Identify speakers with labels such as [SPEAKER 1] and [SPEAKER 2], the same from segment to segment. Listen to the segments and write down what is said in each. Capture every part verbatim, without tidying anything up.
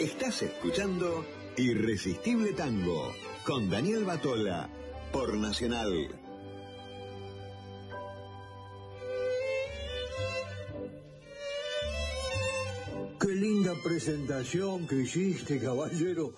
[SPEAKER 1] Estás escuchando Irresistible Tango con Daniel Batola por Nacional.
[SPEAKER 2] Qué linda presentación que hiciste, caballero,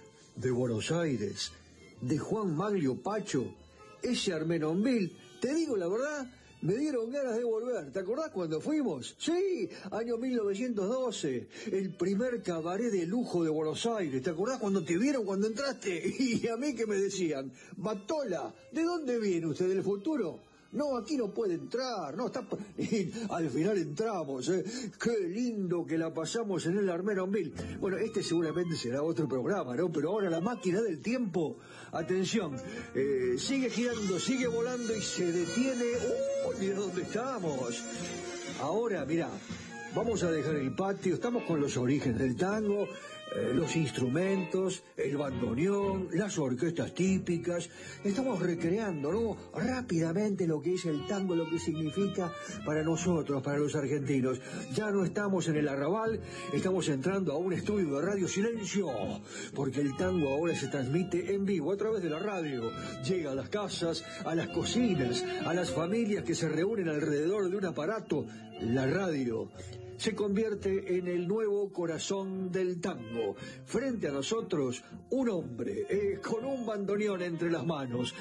[SPEAKER 2] de Buenos Aires, de Juan Maglio Pacho, ese Armenonville. Te digo la verdad, me dieron ganas de volver. ¿Te acordás cuando fuimos? Sí, año mil novecientos doce, el primer cabaret de lujo de Buenos Aires. ¿Te acordás cuando te vieron cuando entraste? Y a mí que me decían, Batola, ¿de dónde viene usted, del futuro? No, aquí no puede entrar, no está... Y al final entramos, ¿eh? Qué lindo que la pasamos en el Armenonville. Bueno, este seguramente será otro programa, ¿no? Pero ahora la máquina del tiempo, atención, eh, sigue girando, sigue volando y se detiene... ¡Uh! ¿De dónde estamos? Ahora, mirá, vamos a dejar el patio, estamos con los orígenes del tango... Eh, los instrumentos, el bandoneón, las orquestas típicas. Estamos recreando, ¿no?, rápidamente lo que es el tango, lo que significa para nosotros, para los argentinos. Ya no estamos en el arrabal, estamos entrando a un estudio de Radio Silencio, porque el tango ahora se transmite en vivo a través de la radio. Llega a las casas, a las cocinas, a las familias que se reúnen alrededor de un aparato. La radio se convierte en el nuevo corazón del tango. Frente a nosotros, un hombre eh, con un bandoneón entre las manos,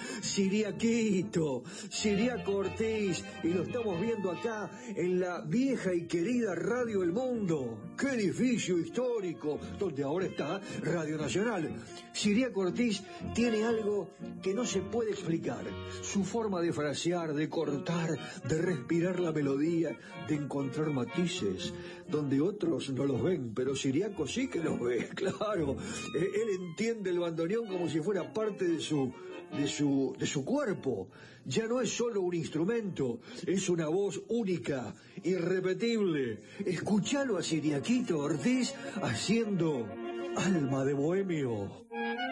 [SPEAKER 2] Siriaquito, Siriaco Ortiz, y lo estamos viendo acá en la vieja y querida Radio El Mundo. ¡Qué edificio histórico! Donde ahora está Radio Nacional. Siriaco Ortiz tiene algo que no se puede explicar. Su forma de frasear, de cortar, de respirar la melodía, de encontrar matices donde otros no los ven, pero Siriaco sí que los ve, claro. Eh, él entiende el bandoneón como si fuera parte de su, de su, de su cuerpo. Ya no es solo un instrumento, es una voz única, irrepetible. Escuchalo a Siriaquito Ortiz haciendo Alma de Bohemio.